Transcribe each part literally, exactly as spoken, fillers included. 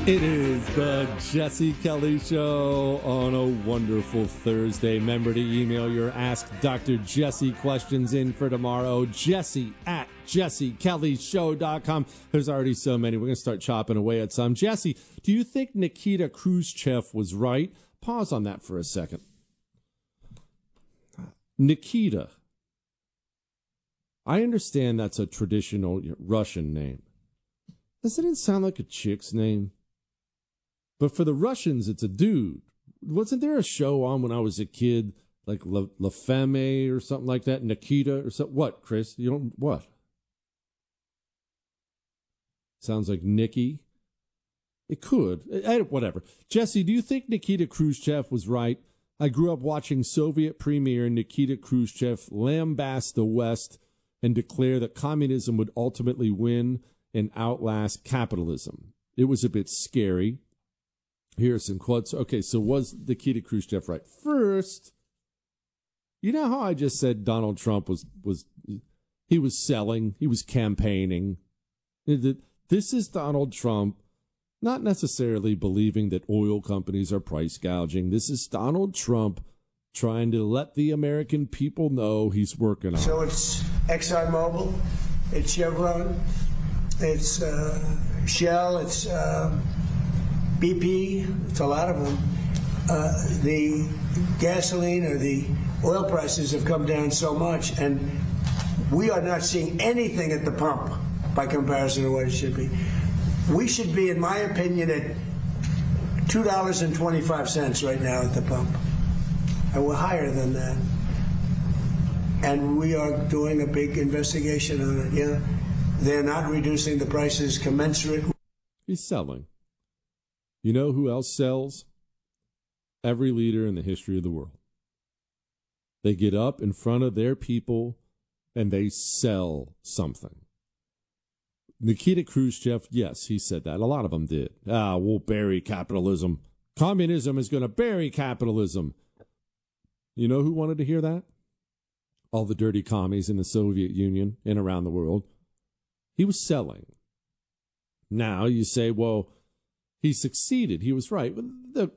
It is the Jesse Kelly Show on a wonderful Thursday. Remember to email your Ask Doctor Jesse questions in for tomorrow. Jesse at jesse kelly show dot com. There's already so many. We're going to start chopping away at some. Jesse, do you think Nikita Khrushchev was right? Pause on that for a second. Nikita. I understand that's a traditional Russian name. Doesn't it sound like a chick's name? But for the Russians, it's a dude. Wasn't there a show on when I was a kid, like La, La Femme or something like that? Nikita or something? What, Chris? You don't, what? Sounds like Nikki. It could. I, whatever. Jesse, do you think Nikita Khrushchev was right? I grew up watching Soviet Premier Nikita Khrushchev lambast the West and declare that communism would ultimately win and outlast capitalism. It was a bit scary. Here are some quotes. Okay, so was Nikita Khrushchev right? First, you know how I just said Donald Trump was, was he was selling, he was campaigning. This is Donald Trump not necessarily believing that oil companies are price gouging. This is Donald Trump trying to let the American people know he's working on it. So it's ExxonMobil, it's Chevron, it's uh, Shell, it's uh, B P, it's a lot of them. Uh, the gasoline or the oil prices have come down so much, and we are not seeing anything at the pump by comparison to what it should be. We should be, in my opinion, at two dollars and twenty-five cents right now at the pump. And we're higher than that. And we are doing a big investigation on it. Yeah, they're not reducing the prices commensurate. He's selling. You know who else sells? Every leader in the history of the world. They get up in front of their people and they sell something. Nikita Khrushchev, yes, he said that. A lot of them did. Ah, we'll bury capitalism. Communism is going to bury capitalism. You know who wanted to hear that? All the dirty commies in the Soviet Union and around the world. He was selling. Now you say, well, he succeeded. He was right. The,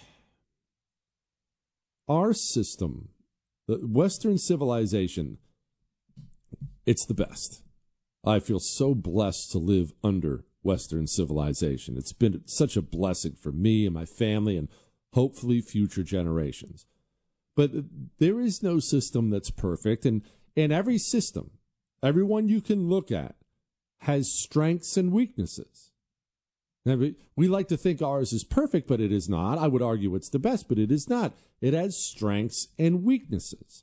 our system, the Western civilization, it's the best. I feel so blessed to live under Western civilization. It's been such a blessing for me and my family and hopefully future generations. But there is no system that's perfect. And, and every system, everyone you can look at, has strengths and weaknesses. We like to think ours is perfect, but it is not. I would argue it's the best, but it is not. It has strengths and weaknesses.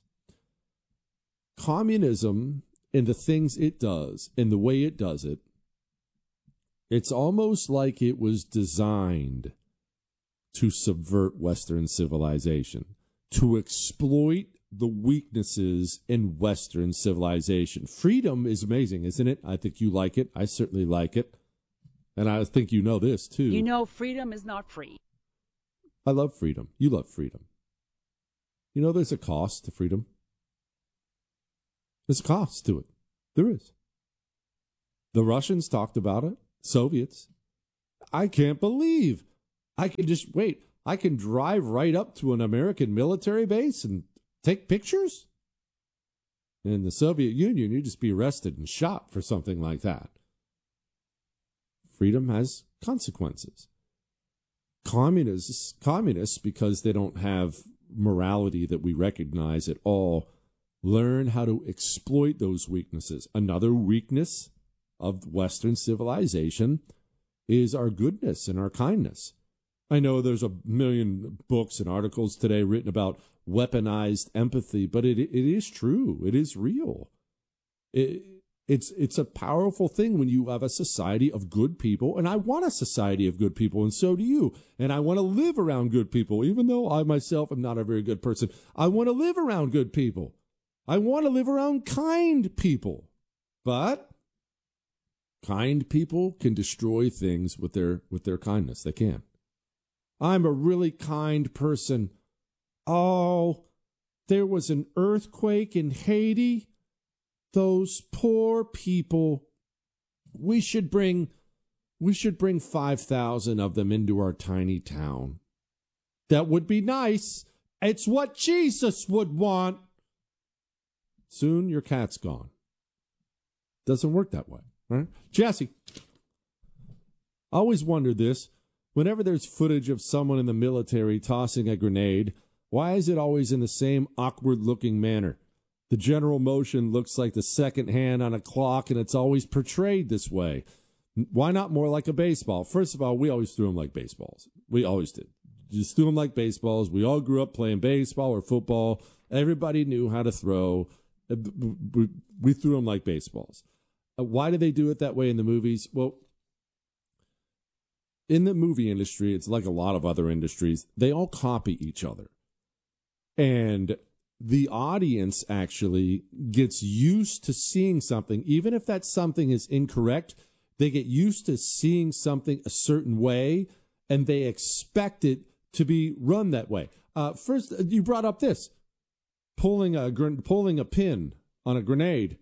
Communism and the things it does and the way it does it, it's almost like it was designed to subvert Western civilization, to exploit the weaknesses in Western civilization. Freedom is amazing, isn't it? I think you like it. I certainly like it. And I think you know this, too. You know freedom is not free. I love freedom. You love freedom. You know there's a cost to freedom. There's a cost to it. There is. The Russians talked about it. Soviets. I can't believe I can just, wait, I can drive right up to an American military base and take pictures? In the Soviet Union, you'd just be arrested and shot for something like that. Freedom has consequences. Communists, communists, because they don't have morality that we recognize at all, learn how to exploit those weaknesses. Another weakness of Western civilization is our goodness and our kindness. I know there's a million books and articles today written about weaponized empathy, but it it is true. It is real. It, It's it's a powerful thing when you have a society of good people, and I want a society of good people, and so do you. And I want to live around good people, even though I myself am not a very good person. I want to live around good people. I want to live around kind people. But kind people can destroy things with their with their kindness. They can. I'm a really kind person. Oh, there was an earthquake in Haiti. Those poor people. We should bring we should bring five thousand of them into our tiny town. That would be nice. It's what Jesus would want. Soon your cat's gone. Doesn't work that way, right? Jesse, I always wonder this. Whenever there's footage of someone in the military tossing a grenade, why is it always in the same awkward-looking manner? The general motion looks like the second hand on a clock, and it's always portrayed this way. Why not more like a baseball? First of all, we always threw them like baseballs. We always did. Just threw them like baseballs. We all grew up playing baseball or football. Everybody knew how to throw. We threw them like baseballs. Why do they do it that way in the movies? Well, in the movie industry, it's like a lot of other industries. They all copy each other. And the audience actually gets used to seeing something. Even if that something is incorrect, they get used to seeing something a certain way, and they expect it to be run that way. Uh, first, you brought up this. Pulling a pulling a pin on a grenade.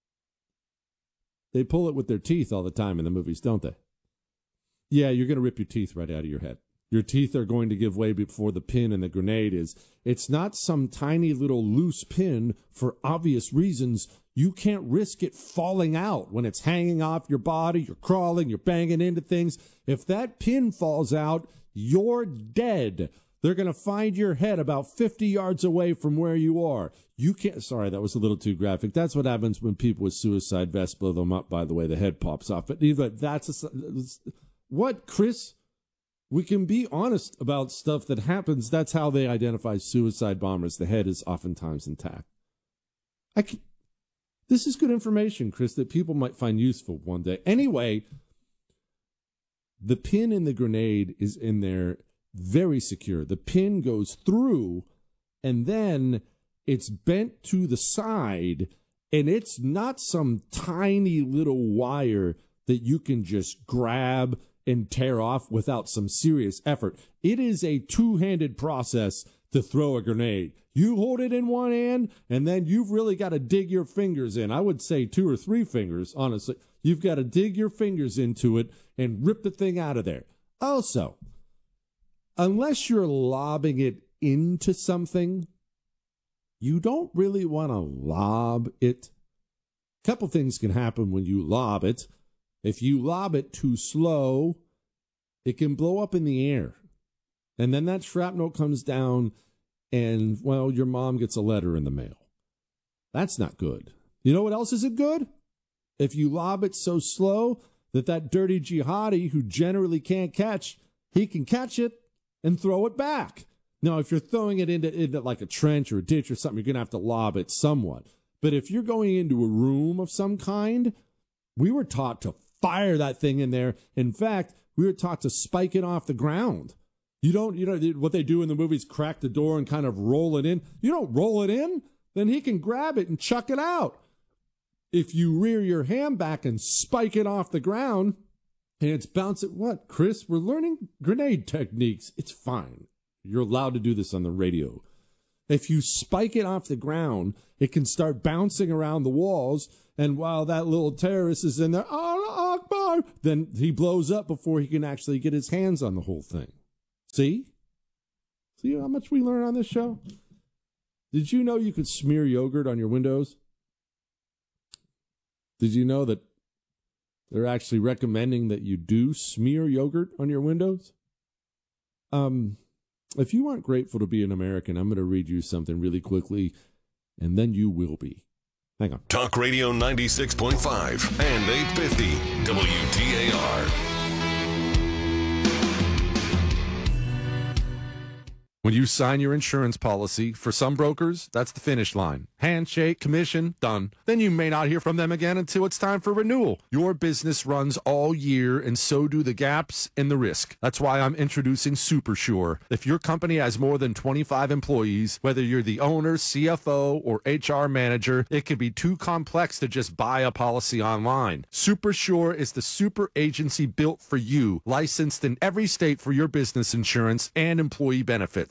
They pull it with their teeth all the time in the movies, don't they? Yeah, you're going to rip your teeth right out of your head. Your teeth are going to give way before the pin in the grenade is. It's not some tiny little loose pin for obvious reasons. You can't risk it falling out when it's hanging off your body. You're crawling, you're banging into things. If that pin falls out, you're dead. They're going to find your head about fifty yards away from where you are. You can't, sorry, that was a little too graphic. That's what happens when people with suicide vests blow them up, by the way, the head pops off. But either that's, a, what, Chris? We can be honest about stuff that happens. That's how they identify suicide bombers. The head is oftentimes intact. I can, this is good information, Chris, that people might find useful one day. Anyway, the pin in the grenade is in there. Very secure. The pin goes through, and then it's bent to the side, and it's not some tiny little wire that you can just grab and tear off without some serious effort. It is a two-handed process to throw a grenade. You hold it in one hand, and then you've really got to dig your fingers in. I would say two or three fingers, honestly. You've got to dig your fingers into it and rip the thing out of there. Also, unless you're lobbing it into something, you don't really want to lob it. A couple things can happen when you lob it. If you lob it too slow, it can blow up in the air. And then that shrapnel comes down and, well, your mom gets a letter in the mail. That's not good. You know what else isn't good? If you lob it so slow that that dirty jihadi who generally can't catch, he can catch it and throw it back. Now, if you're throwing it into, into like a trench or a ditch or something, you're going to have to lob it somewhat. But if you're going into a room of some kind, we were taught to fire that thing in there. In fact, we were taught to spike it off the ground. You don't, you know, what they do in the movies, crack the door and kind of roll it in. You don't roll it in, then he can grab it and chuck it out. If you rear your hand back and spike it off the ground, and it's bouncing, what, Chris? We're learning grenade techniques. It's fine. You're allowed to do this on the radio. If you spike it off the ground, it can start bouncing around the walls, and while that little terrorist is in there, Allah Akbar, then he blows up before he can actually get his hands on the whole thing. See? See how much we learn on this show? Did you know you could smear yogurt on your windows? Did you know that they're actually recommending that you do smear yogurt on your windows? Um, if you aren't grateful to be an American, I'm going to read you something really quickly, and then you will be. Hang on. Talk Radio ninety-six point five and eight fifty W T A R. When you sign your insurance policy, for some brokers, that's the finish line. Handshake, commission, done. Then you may not hear from them again until it's time for renewal. Your business runs all year, and so do the gaps and the risk. That's why I'm introducing SuperSure. If your company has more than twenty-five employees, whether you're the owner, C F O, or H R manager, it can be too complex to just buy a policy online. SuperSure is the super agency built for you, licensed in every state for your business insurance and employee benefits.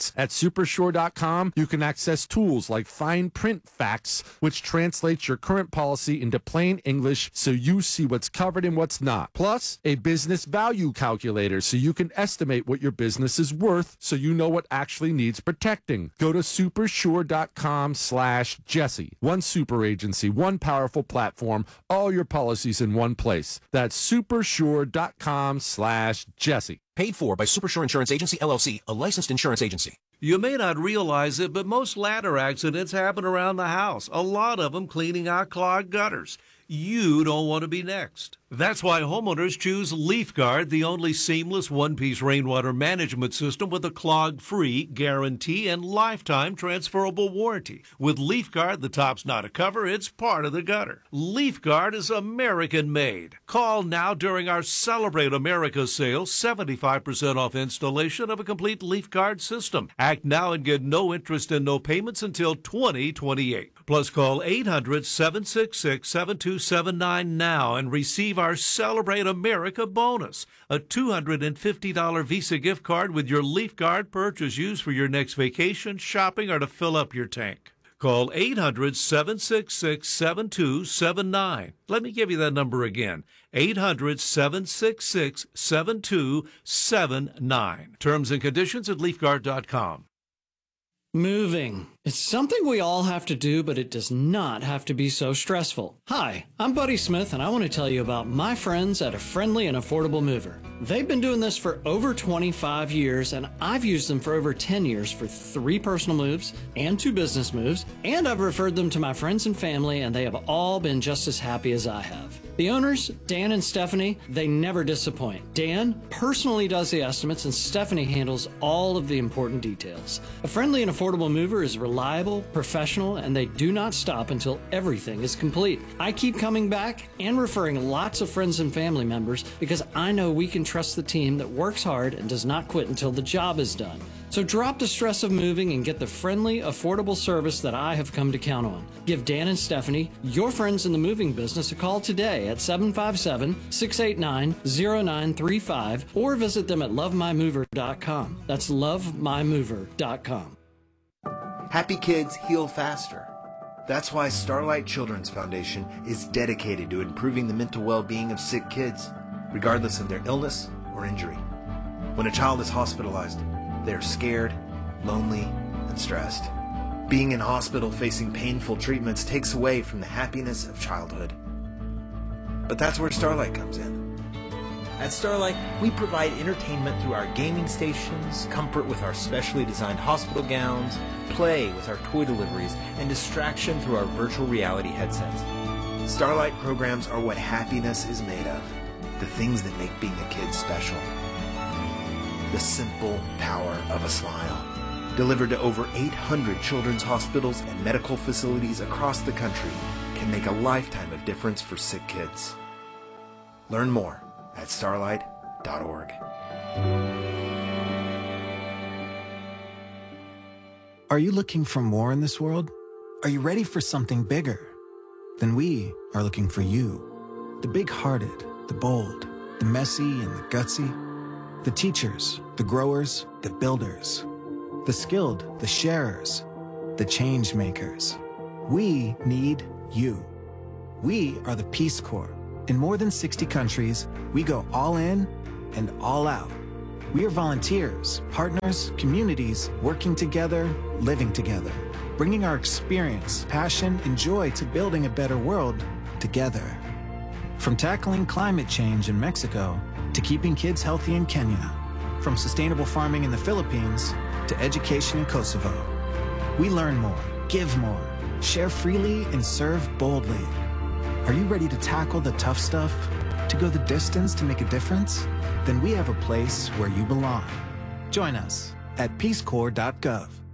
facts. At supersure dot com, you can access tools like fine print facts, which translates your current policy into plain English so you see what's covered and what's not. Plus, a business value calculator so you can estimate what your business is worth so you know what actually needs protecting. Go to supersure dot com slash Jesse. One super agency, one powerful platform, all your policies in one place. That's supersure dot com slash Jesse. Paid for by Supersure Insurance Agency, L L C, a licensed insurance agency. You may not realize it, but most ladder accidents happen around the house, a lot of them cleaning out clogged gutters. You don't want to be next. That's why homeowners choose LeafGuard, the only seamless one-piece rainwater management system with a clog-free guarantee and lifetime transferable warranty. With LeafGuard, the top's not a cover, it's part of the gutter. LeafGuard is American-made. Call now during our Celebrate America sale, seventy-five percent off installation of a complete LeafGuard system. Act now and get no interest and no payments until twenty twenty-eight. Plus, call eight hundred, seven six six, seven two seven nine now and receive our Celebrate America bonus, a two hundred fifty dollars Visa gift card with your LeafGuard purchase used for your next vacation, shopping, or to fill up your tank. Call eight hundred, seven six six, seven two seven nine. Let me give you that number again, eight hundred, seven six six, seven two seven nine. Terms and conditions at leaf guard dot com. Moving. It's something we all have to do, but it does not have to be so stressful. Hi, I'm Buddy Smith, and I want to tell you about my friends at A Friendly and Affordable Mover. They've been doing this for over twenty-five years, and I've used them for over ten years for three personal moves and two business moves, and I've referred them to my friends and family, and they have all been just as happy as I have. The owners, Dan and Stephanie, they never disappoint. Dan personally does the estimates, and Stephanie handles all of the important details. A Friendly and Affordable Mover is reliable, professional, and they do not stop until everything is complete. I keep coming back and referring lots of friends and family members because I know we can trust the team that works hard and does not quit until the job is done. So drop the stress of moving and get the friendly, affordable service that I have come to count on. Give Dan and Stephanie, your friends in the moving business, a call today at seven five seven, six eight nine, zero nine three five or visit them at love my mover dot com. That's love my mover dot com. Happy kids heal faster. That's why Starlight Children's Foundation is dedicated to improving the mental well-being of sick kids, regardless of their illness or injury. When a child is hospitalized, they are scared, lonely, and stressed. Being in hospital facing painful treatments takes away from the happiness of childhood. But that's where Starlight comes in. At Starlight, we provide entertainment through our gaming stations, comfort with our specially designed hospital gowns, play with our toy deliveries, and distraction through our virtual reality headsets. Starlight programs are what happiness is made of, the things that make being a kid special. The simple power of a smile. Delivered to over eight hundred children's hospitals and medical facilities across the country, can make a lifetime of difference for sick kids. Learn more at starlight dot org. Are you looking for more in this world? Are you ready for something bigger? Then we are looking for you. The big-hearted, the bold, the messy and the gutsy. The teachers, the growers, the builders. The skilled, the sharers, the change makers. We need you. We are the Peace Corps. In more than sixty countries, we go all in and all out. We are volunteers, partners, communities, working together, living together, bringing our experience, passion, and joy to building a better world together. From tackling climate change in Mexico to keeping kids healthy in Kenya, from sustainable farming in the Philippines to education in Kosovo. We learn more, give more, share freely, and serve boldly. Are you ready to tackle the tough stuff? To go the distance to make a difference? Then we have a place where you belong. Join us at peace corps dot gov.